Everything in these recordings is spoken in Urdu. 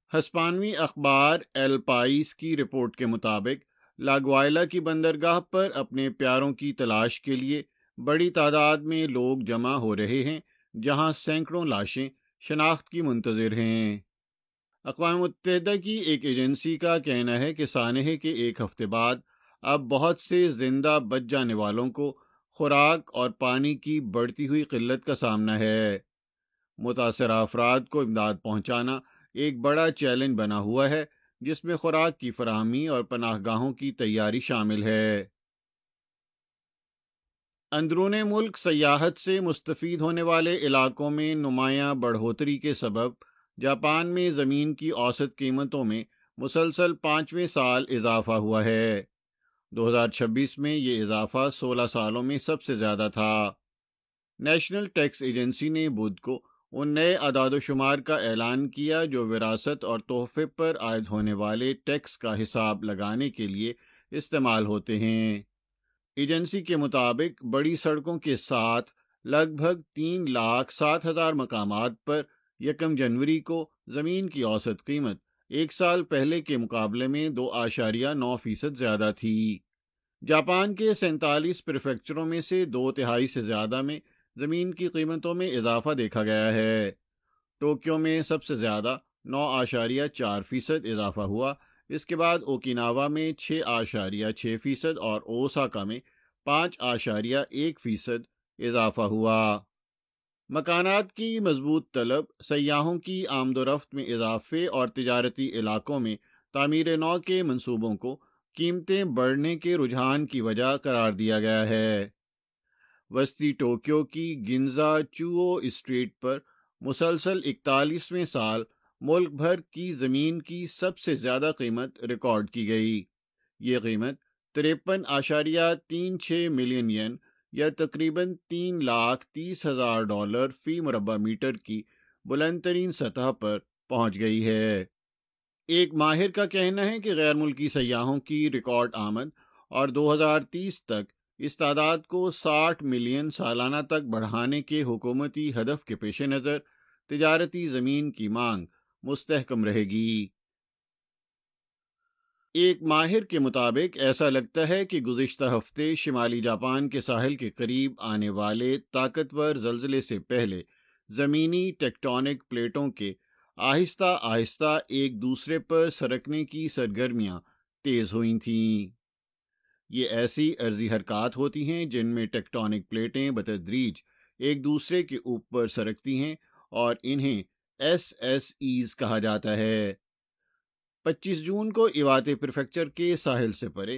ہسپانوی اخبار ایل پائس کی رپورٹ کے مطابق لاگوائلا کی بندرگاہ پر اپنے پیاروں کی تلاش کے لیے بڑی تعداد میں لوگ جمع ہو رہے ہیں، جہاں سینکڑوں لاشیں شناخت کی منتظر ہیں۔ اقوام متحدہ کی ایک ایجنسی کا کہنا ہے کہ سانحے کے ایک ہفتے بعد اب بہت سے زندہ بچ جانے والوں کو خوراک اور پانی کی بڑھتی ہوئی قلت کا سامنا ہے۔ متاثرہ افراد کو امداد پہنچانا ایک بڑا چیلنج بنا ہوا ہے، جس میں خوراک کی فراہمی اور پناہ گاہوں کی تیاری شامل ہے۔ اندرون ملک سیاحت سے مستفید ہونے والے علاقوں میں نمایاں بڑھوتری کے سبب جاپان میں زمین کی اوسط قیمتوں میں مسلسل 5ویں سال اضافہ ہوا ہے۔ 2026 میں یہ اضافہ 16 سالوں میں سب سے زیادہ تھا۔ نیشنل ٹیکس ایجنسی نے بدھ کو ان نئے اعداد و شمار کا اعلان کیا جو وراثت اور تحفے پر عائد ہونے والے ٹیکس کا حساب لگانے کے لیے استعمال ہوتے ہیں۔ ایجنسی کے مطابق بڑی سڑکوں کے ساتھ لگ بھگ 3,07,000 مقامات پر 1 جنوری کو زمین کی اوسط قیمت ایک سال پہلے کے مقابلے میں 2.9% زیادہ تھی۔ جاپان کے 47 پریفیکچروں میں سے 2/3 سے زیادہ میں زمین کی قیمتوں میں اضافہ دیکھا گیا ہے۔ ٹوکیو میں سب سے زیادہ 9.4% اضافہ ہوا، اس کے بعد اوکیناوا میں 6.6% اور اوساکا میں 5.1% اضافہ ہوا۔ مکانات کی مضبوط طلب، سیاحوں کی آمد و رفت میں اضافے اور تجارتی علاقوں میں تعمیر نو کے منصوبوں کو قیمتیں بڑھنے کے رجحان کی وجہ قرار دیا گیا ہے۔ وسطی ٹوکیو کی گنزا چوؤ اسٹریٹ پر مسلسل 41ویں سال ملک بھر کی زمین کی سب سے زیادہ قیمت ریکارڈ کی گئی۔ یہ قیمت 53.36 ملین ین یا تقریباً $3,30,000 فی مربع میٹر کی بلند ترین سطح پر پہنچ گئی ہے۔ ایک ماہر کا کہنا ہے کہ غیر ملکی سیاحوں کی ریکارڈ آمد اور 2030 تک اس تعداد کو 60 ملین سالانہ تک بڑھانے کے حکومتی ہدف کے پیش نظر تجارتی زمین کی مانگ مستحکم رہے گی۔ ایک ماہر کے مطابق ایسا لگتا ہے کہ گزشتہ ہفتے شمالی جاپان کے ساحل کے قریب آنے والے طاقتور زلزلے سے پہلے زمینی ٹیکٹونک پلیٹوں کے آہستہ آہستہ ایک دوسرے پر سرکنے کی سرگرمیاں تیز ہوئی تھیں۔ یہ ایسی عرضی حرکات ہوتی ہیں جن میں ٹیکٹونک پلیٹیں بتدریج ایک دوسرے کے اوپر سرکتی ہیں اور انہیں SSEs کہا جاتا ہے۔ 25 جون کو ایواتے پریفیکچر کے ساحل سے پرے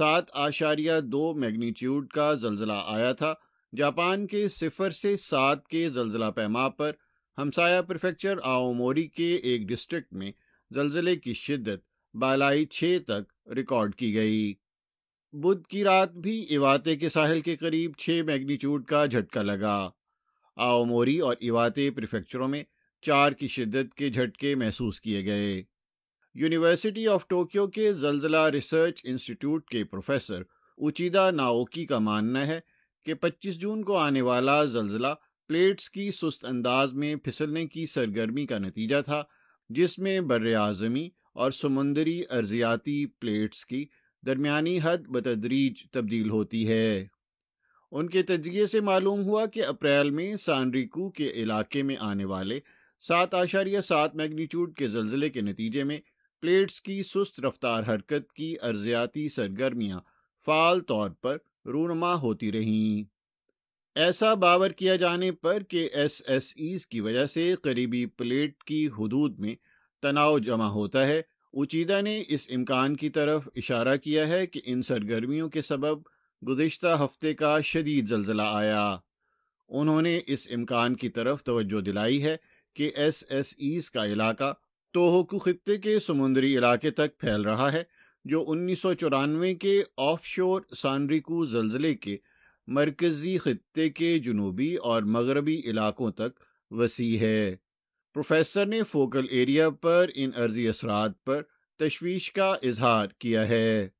7.2 میگنیٹیوڈ کا زلزلہ آیا تھا۔ جاپان کے 0 سے 7 کے زلزلہ پیما پر ہمسایہ پریفیکچر آؤموری کے ایک ڈسٹرکٹ میں زلزلے کی شدت بالائی 6 تک ریکارڈ کی گئی۔ بدھ کی رات بھی ایواتے کے ساحل کے قریب 6 میگنیٹیوڈ کا جھٹکا لگا۔ آؤموری اور ایواتے پریفیکچروں میں 4 کی شدت کے جھٹکے محسوس کیے گئے۔ یونیورسٹی آف ٹوکیو کے زلزلہ ریسرچ انسٹیٹیوٹ کے پروفیسر اوچیدا ناوکی کا ماننا ہے کہ 25 جون کو آنے والا زلزلہ پلیٹس کی سست انداز میں پھسلنے کی سرگرمی کا نتیجہ تھا، جس میں براعظمی اور سمندری ارضیاتی پلیٹس کی درمیانی حد بتدریج تبدیل ہوتی ہے۔ ان کے تجزیے سے معلوم ہوا کہ اپریل میں سانریکو کے علاقے میں آنے والے 7.7 میگنیٹیوڈ کے زلزلے کے نتیجے میں پلیٹس کی سست رفتار حرکت کی ارضیاتی سرگرمیاں فعال طور پر رونما ہوتی رہیں۔ ایسا باور کیا جانے پر کہ SSEs کی وجہ سے قریبی پلیٹ کی حدود میں تناؤ جمع ہوتا ہے، اوچیدا نے اس امکان کی طرف اشارہ کیا ہے کہ ان سرگرمیوں کے سبب گزشتہ ہفتے کا شدید زلزلہ آیا۔ انہوں نے اس امکان کی طرف توجہ دلائی ہے کہ SSEs کا علاقہ توہوکو خطے کے سمندری علاقے تک پھیل رہا ہے، جو 1994 کے آف شور سانریکو زلزلے کے مرکزی خطے کے جنوبی اور مغربی علاقوں تک وسیع ہے۔ پروفیسر نے فوکل ایریا پر ان عرضی اثرات پر تشویش کا اظہار کیا ہے۔